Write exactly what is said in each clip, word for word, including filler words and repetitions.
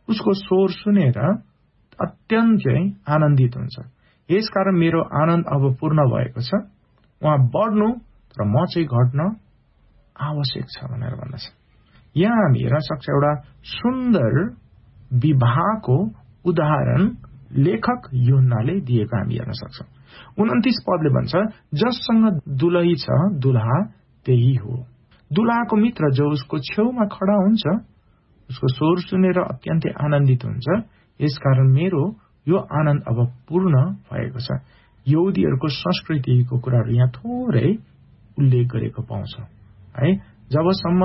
उसको स्वर सुनेर अत्यन्तै आनन्दित हुन्छ। यसकारण मेरो आनन्द अब पूर्ण भएको छ, उहाँ बढ्नु तर म चाहिँ घट्न आवश्यक छ भनेर भन्दछ। यहाँ हामी हेर्न सक्छ एउटा सुन्दर विवाहको उदाहरण लेखक यूहन्नाले दिएको हामी हेर्न सक्छौं। उन्तिस पदले भन्छ, जससँग दुलही छ दुल्हा त्यही हो। दुल्हाको मित्र जो उसको छेउमा खडा हुन्छ उसको स्वर सुनेर अत्यन्तै आनन्दित हुन्छ। यसकारण मेरो यो आनन्द अब पूर्ण भएको छ। यहुदीहरूको संस्कृतिको कुराहरू यहाँ थोरै उल्लेख गरेको पाउँछौं है। जबसम्म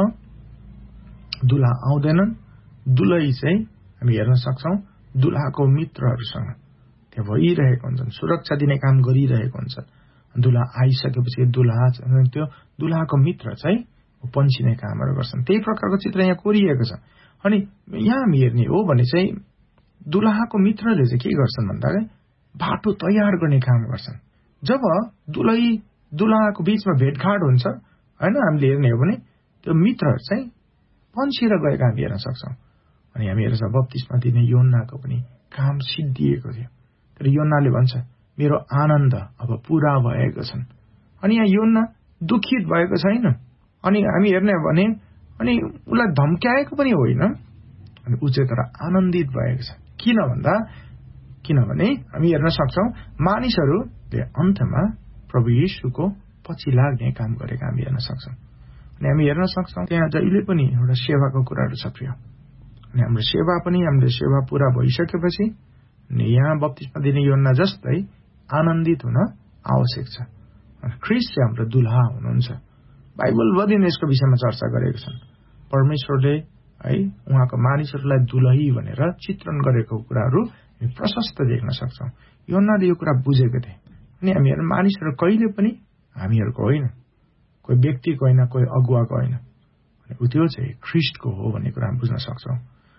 दुल्हा आउँदैनन्, दुलही चाहिँ हामी हेर्न सक्छौं दुल्हाको मित्रहरूसँग त्यो भइरहेको हुन्छन्, सुरक्षा दिने काम गरिरहेको हुन्छन्। दुल्हा आइसकेपछि दुल्हा त्यो दुल्हाको मित्र चाहिँ पन्छिने कामहरू गर्छन्। त्यही प्रकारको चित्र यहाँ कोरिएको छ। अनि यहाँ हामी हेर्ने हो भने चाहिँ दुल्हाको मित्रले चाहिँ के गर्छन् भन्दा बाटो तयार गर्ने काम गर्छन्। जब दुलही दुल्हाको बीचमा भेटघाट हुन्छ हैन, हामीले हेर्ने हो भने त्यो मित्रहरू चाहिँ पन्छिएर गएका हामी हेर्न सक्छौं। अनि हामी हेर्छ बप्तिस्मा दिने यूहन्नाको पनि काम सिद्धिएको थियो। तर यूहन्नाले भन्छ मेरो आनन्द अब पूरा भएको छन्। अनि यहाँ यूहन्ना दुखित भएको छैन। अनि हामी हेर्ने हो भने अनि उलाई धम्क्याएको पनि होइन, अनि उ चाहिँ तर आनन्दित भएको छ। किन भन्दा किनभने हामी हेर्न सक्छौं मानिसहरूले अन्तमा प्रभु येशूको पछि लाग्ने काम गरेका हामी हेर्न सक्छौं। अनि हामी हेर्न सक्छौं त्यहाँ जहिले पनि एउटा सेवाको कुराहरू छ प्रिय। अनि हाम्रो सेवा पनि हामीले सेवा पूरा भइसकेपछि अनि यहाँ बप्तिस्मा दिने यूहन्ना जस्तै आनन्दित हुन आवश्यक छ। ख्रीष्ट चाहिँ हाम्रो दुल्हा हुनुहुन्छ। बाइबलभरि नै यसको विषयमा चर्चा गरेका छन्। परमेश्वरले है उहाँको मानिसहरूलाई दुलही भनेर चित्रण गरेको कुराहरू प्रशस्त देख्न सक्छौं। यूहन्नाले यो कुरा बुझेको थिए। अनि हामीहरू मानिसहरू कहिले पनि हामीहरूको होइन, कोही व्यक्तिको होइन, कोही अगुवाको होइन, अनि त्यो चाहिँ ख्रीष्टको हो भन्ने कुरा हामी बुझ्न सक्छौं।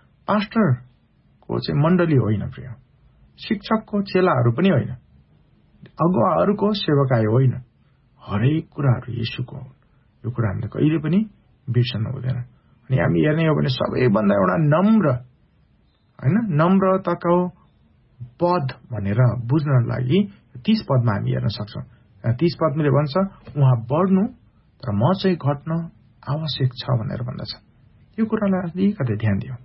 पास्टरको चाहिँ मण्डली होइन प्रिय, शिक्षकको चेलाहरू पनि होइन, अगुवाहरूको सेवकाई होइन, हरेक कुराहरू येशूको हो। यो कुरा हामीले कहिले पनि बिर्सनु हुँदैन। अनि हामी हेर्ने हो भने सबैभन्दा एउटा नम्र हैन नम्रताको पद भनेर बुझ्न लागि तीस पदमा हामी हेर्न सक्छौं। तीस पदले भन्छ उहाँ बढ्नु तर म चाहिँ घट्न आवश्यक छ भनेर भन्दछ। यो कुरालाई अलिकति ध्यान दियौ,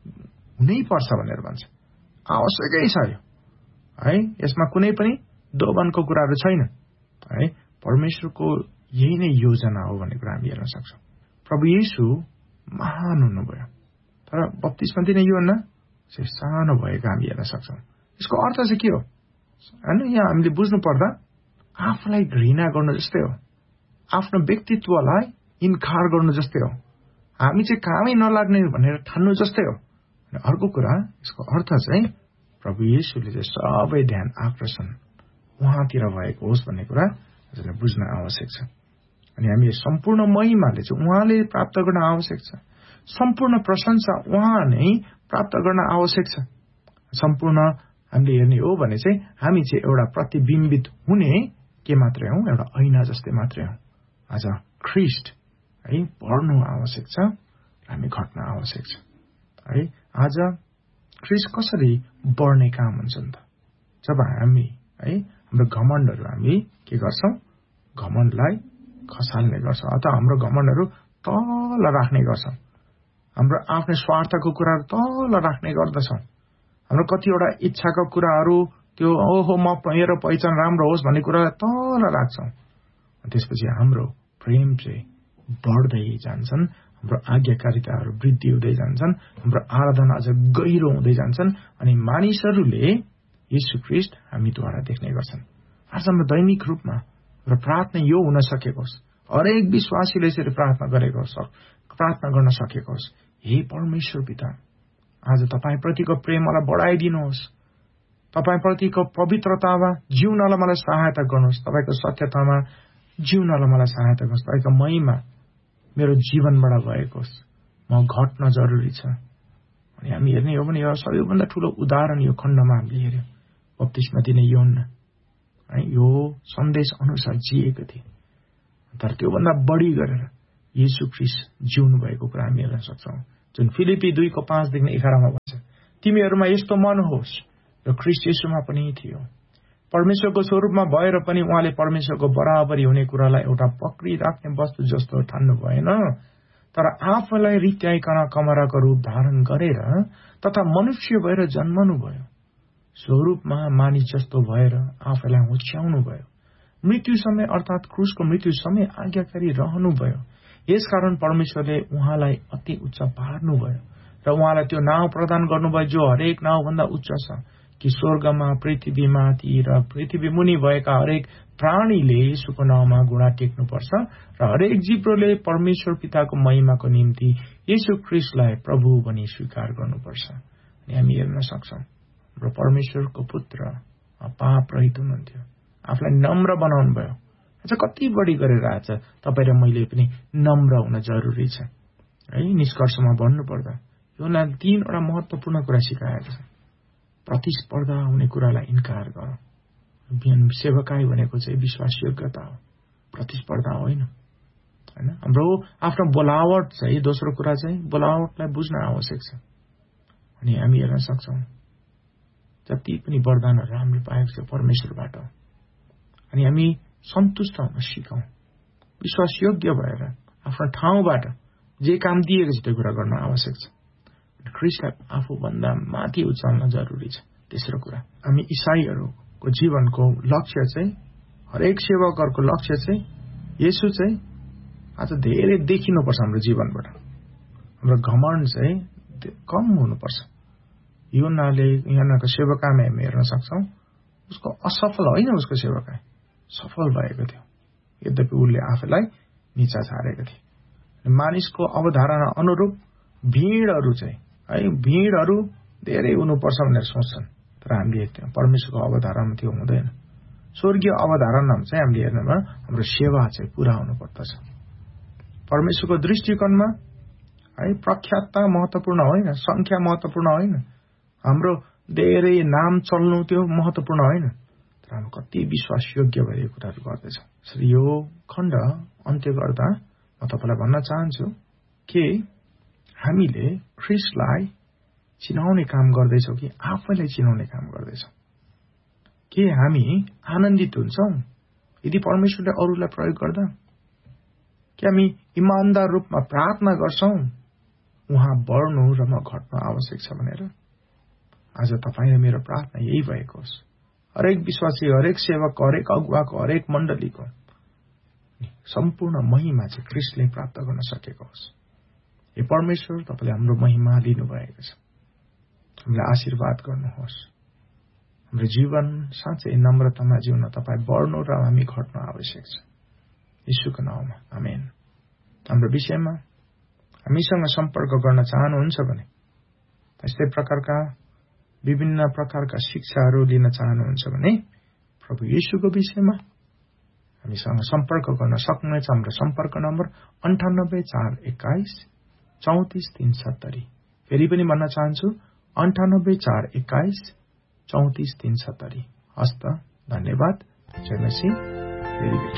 हुनै पर्छ भनेर भन्छ, आवश्यकै छ यो है। यसमा कुनै पनि दोबनको कुराहरू छैन है। परमेश्वरको यही नै योजना हो भन्ने कुरा हामी हेर्न सक्छौं। प्रभु येशू महान हुनुभयो, तर बप्तिस्मा दिने यूहन्ना चाहिँ सानो भएको हामी हेर्न सक्छौं। यसको अर्थ चाहिँ के हो हैन, यहाँ हामीले बुझ्नु पर्दा आफूलाई घृणा गर्नु जस्तै हो, आफ्नो व्यक्तित्वलाई इन्कार गर्नु जस्तै हो, हामी चाहिँ कामै नलाग्ने भनेर ठान्नु जस्तै हो। अनि अर्को कुरा यसको अर्थ चाहिँ प्रभु येशूले चाहिँ सबै ध्यान आकर्षण उहाँतिर भएको होस् भन्ने कुरा हजुरले बुझ्न आवश्यक छ। अनि हामी सम्पूर्ण महिमाले चाहिँ उहाँले प्राप्त गर्न आवश्यक छ। सम्पूर्ण प्रशंसा उहाँ नै प्राप्त गर्न आवश्यक छ। सम्पूर्ण हामीले हेर्ने हो भने चाहिँ हामी चाहिँ एउटा प्रतिबिम्बित हुने के मात्रै हौ, एउटा ऐना जस्तै मात्रै हौ। आज ख्रीष्ट है बढ्नु आवश्यक छ, हामी घट्न आवश्यक छ है। आज ख्रीष्ट कसरी बढ्ने काम हुन्छ नि त? जब हामी है हाम्रो घमण्डहरू हामी के गर्छौं, घमण्डलाई खसाल्ने गर्छौं अथवा हाम्रो घमण्डहरू तल राख्ने गर्छौं, हाम्रो आफ्नो स्वार्थको कुराहरू तल राख्ने गर्दछौं, हाम्रो कतिवटा इच्छाको कुराहरू त्यो ओहो म मेरो पहिचान राम्रो होस् भन्ने कुरालाई तल राख्छौं। त्यसपछि हाम्रो प्रेम चाहिँ बढ्दै जान्छन्, हाम्रो आज्ञाकारिताहरू वृद्धि हुँदै जान्छन्, हाम्रो आराधना अझ गहिरो हुँदै जान्छन्। अनि मानिसहरूले येशू ख्रीष्ट हामीद्वारा देख्ने गर्छन्। आज हाम्रो दैनिक रूपमा र प्रार्थना यो हुन सकेको होस्, हरेक विश्वासीले यसरी प्रार्थना गरेको होस्, प्रार्थना गर्न सकेको होस्, हे परमेश्वर पिता, आज तपाईप्रतिको प्रेम मलाई बढाइदिनुहोस्, तपाईप्रतिको पवित्रतामा जिउनलाई मलाई सहायता गर्नुहोस्, तपाईको सत्यतामा जिउनलाई मलाई सहायता गर्नुहोस्, तपाईको महिमा मेरो जीवनबाट भएको होस्, म घट्न जरुरी छ। अनि हामी हेर्ने हो भने यो सबैभन्दा ठूलो उदाहरण यो खण्डमा हामीले हेर्यौं, बप्तिस्मा दिने यूहन्ना है यो सन्देश अनुसार जिएको थिए, तर त्योभन्दा बढी गरेर येशू ख्रीष्ट जिउनु भएको कुरा हामी हेर्न सक्छौं। जुन फिलिपी दुई को पाँच देखि एघारमा भन्छ, तिमीहरूमा यस्तो मन होस् र ख्रीष्ट येशूमा पनि थियो। परमेश्वरको स्वरूपमा भएर पनि उहाँले परमेश्वरको बराबरी हुने कुरालाई एउटा पक्रिराख्ने वस्तु जस्तो ठान्नु भएन, तर आफूलाई रित्याइकन कमराको रूप धारण गरेर तथा मनुष्य भएर जन्मनु भयो। स्वरूपमा मानिस जस्तो भएर आफूलाई होच्याउनु भयो। मृत्यु समय अर्थात क्रुसको मृत्यु समय आज्ञाकारी रहनुभयो। यसकारण परमेश्वरले उहाँलाई अति उच्च पार्नुभयो र उहाँलाई त्यो नाउँ प्रदान गर्नुभयो जो हरेक नाउँभन्दा उच्च छ, कि स्वर्गमा, पृथ्वीमाथि र पृथ्वी मुनि भएका हरेक प्राणीले यसुको नाउँमा घुँडा टेक्नुपर्छ र हरेक जिब्रोले परमेश्वर पिताको महिमाको निम्ति येशू ख्रीष्टलाई प्रभु भनी स्वीकार गर्नुपर्छ। अनि हामी हेर्न सक्छौं र परमेश्वरको पुत्र पाप रहित हुनुहुन्थ्यो, आफूलाई नम्र बनाउनु भयो। अझ कति बढी गरेर आज तपाईँ र मैले पनि नम्र हुन जरुरी छ है। निष्कर्षमा भन्नु पर्दा यो तीनवटा महत्वपूर्ण कुरा सिकाएको छ। प्रतिस्पर्धा हुने कुरालाई इन्कार गर। सेवकाई भनेको चाहिँ विश्वासयोग्यता हो, प्रतिस्पर्धा होइन हैन। हाम्रो आफ्नो बोलावट चाहिँ, दोस्रो कुरा चाहिँ बोलावटलाई बुझ्न आवश्यक छ। अनि हामी हेर्न सक्छौं जति पनि वरदानहरू हामीले पाएको छ परमेश्वरबाट, अनि हामी सन्तुष्ट हुन सिकौं, विश्वासयोग्य भएर आफ्नो ठाउँबाट जे काम दिएको छ त्यो कुरा गर्न आवश्यक छ। ख्रीष्टलाई आफूभन्दा माथि उचाल्न जरुरी छ। तेस्रो कुरा, हामी इसाईहरूको जीवनको लक्ष्य चाहिँ, हरेक सेवकहरूको लक्ष्य चाहिँ येशू चाहिँ आज धेरै देखिनुपर्छ हाम्रो जीवनबाट। हाम्रो घमण्ड चाहिँ कम हुनुपर्छ। योनाले योनाको सेवकामा हामी हेर्न सक्छौं, उसको असफल होइन, उसको सेवकाई सफल भएको थियो, यद्यपि उसले आफूलाई निचा छाडेको थियो। मानिसको अवधारणा अनुरूप भीडहरू चाहिँ है, भीडहरू धेरै हुनुपर्छ भनेर सोच्छन्, तर हामीले परमेश्वरको अवधारणामा त्यो हुँदैन। स्वर्गीय अवधारणामा चाहिँ हामीले हेर्नमा हाम्रो सेवा चाहिँ पूरा हुनुपर्दछ। परमेश्वरको दृष्टिकोणमा है प्रख्यातता महत्वपूर्ण होइन, संख्या महत्वपूर्ण होइन, हाम्रो धेरै नाम चल्नु त्यो महत्वपूर्ण होइन, तर हामी कति विश्वासयोग्य भएर यो कुराहरू गर्दैछौँ। यो खण्ड अन्त्य गर्दा म तपाईँलाई भन्न चाहन्छु कि हामीले ख्रीष्टलाई चिनाउने काम गर्दैछौँ कि आफैलाई चिनाउने काम गर्दैछौँ? के हामी आनन्दित हुन्छौँ यदि परमेश्वरले अरूलाई प्रयोग गर्दा? के हामी इमानदार रूपमा प्रार्थना गर्छौँ उहाँ बढ्नु र म घट्नु आवश्यक छ भनेर? आज तपाईँ र मेरो प्रार्थना यही भएको होस्, हरेक विश्वासी, हरेक सेवकको, हरेक अगुवाको, हरेक मण्डलीको सम्पूर्ण महिमा चाहिँ ख्रीष्टले प्राप्त गर्न सकेको होस्। हे परमेश्वर, तपाईँले हाम्रो महिमा लिनुभएको छ, हामीलाई आशीर्वाद गर्नुहोस्। हाम्रो जीवन साँच्चै नम्रतामा जिउन तपाईँ बढ्नु र हामी घट्नु आवश्यक छ। येशूको नाउँमा आमेन। हाम्रो विषयमा हामीसँग सम्पर्क गर्न चाहनुहुन्छ भने, यस्तै प्रकारका विभिन्न प्रकारका शिक्षाहरू लिन चाहनुहुन्छ भने प्रभु येशूको विषयमा हामीसँग सम्पर्क गर्न सक्नुहुनेछ। हाम्रो सम्पर्क नम्बर अन्ठानब्बे चार एक्काइस चौतिस तीन सत्तरी। फेरि पनि भन्न चाहन्छु, अन्ठानब्बे चार एक्काइस चौतिस तीन सत्तरी। हस्त, धन्यवाद। जय मसीह। फेरि